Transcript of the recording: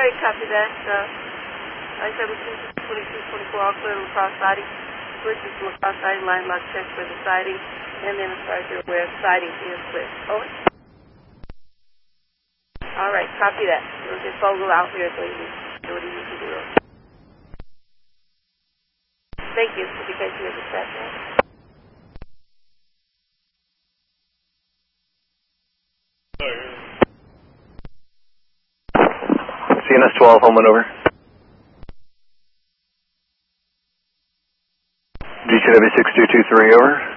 right, copy that. I-17, 2224, all clear to lacrosse siding. Switches to lacrosse siding, line lock check for the siding, and then as far as you're aware, siding is clear. Over. All right, copy that. We'll just Fogle out here so you do what he needs to do. Thank you. Indication of dispatch. CNS 12, home and over. GCW 6223, over.